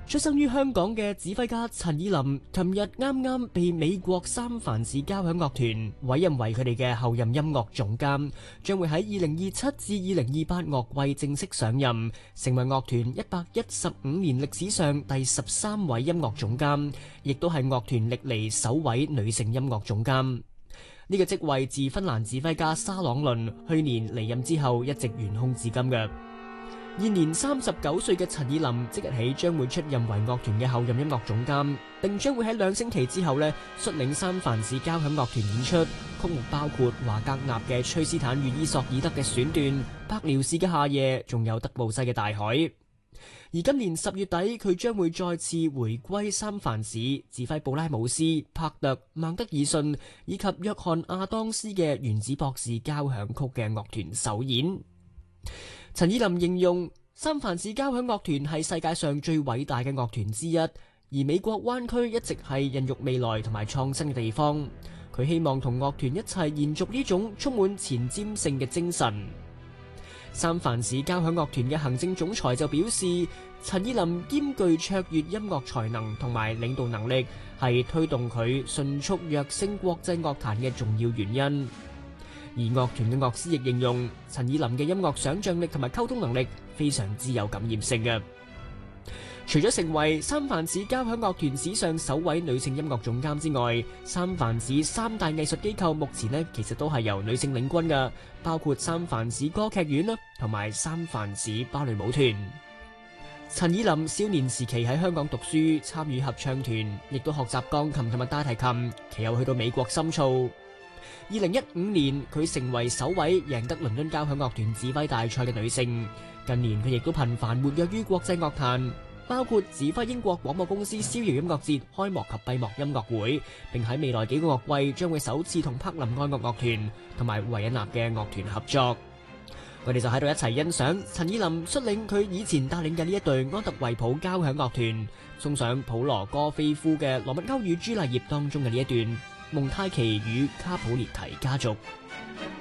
出生於香港嘅指揮家陳以琳，琴日啱啱被美國三藩市交響樂團委任為佢哋嘅候任音樂總監，將會喺2027至2028樂季正式上任，成為樂團115年歷史上第13位音樂總監，亦都係樂團歷嚟首位女性音樂總監。呢個職位自芬蘭指揮家沙朗倫去年離任之後一直懸空至今嘅。現年39歲嘅陳以琳即日起將會出任為樂團嘅候任音樂總監，並將會喺2星期之後率領三藩市交響樂團演出，曲目包括華格納嘅《崔斯坦與伊索爾德》嘅選段、柏遼士嘅《夏夜》，仲有德布西嘅《大海》。而今年10月底，佢將會再次回歸三藩市，指揮布拉姆斯、帕特、孟德爾遜以及約翰亞當斯嘅《原子博士交響曲》嘅樂團首演。陳以琳形容三藩市交響樂團係世界上最偉大嘅樂團之一，而美國灣區一直係孕育未來同埋創新嘅地方。佢希望同樂團一齊延續呢種充滿前瞻性嘅精神。三藩市交響樂團嘅行政總裁就表示，陳以琳兼具卓越音樂才能同埋領導能力，係推動佢迅速躍升國際樂壇嘅重要原因。而樂團嘅樂師亦形容陳以琳嘅音樂想像力同埋溝通能力非常之有感染性嘅。除咗成為三藩市交響樂團史上首位女性音樂總監之外，三藩市3大藝術機構目前其實都係由女性領軍嘅，包括三藩市歌劇院啦，同埋三藩市芭蕾舞團。陳以琳少年時期喺香港讀書，參與合唱團，亦都學習鋼琴同埋大提琴，其後去到美國深造。2015年，佢成為首位贏得倫敦交響樂團指揮大賽嘅女性。近年佢亦都頻繁活躍於國際樂壇，包括指揮英國廣播公司逍遙音樂節開幕及閉幕音樂會，並喺未來幾個樂季將會首次同柏林愛樂樂團同埋維也納嘅樂團合作。我哋就喺度一齊欣賞陳以琳率領佢以前帶領嘅呢一隊安特衛普交響樂團，送上普羅戈菲夫嘅《羅密歐與朱麗葉》當中嘅呢一段蒙太奇與卡普列提家族。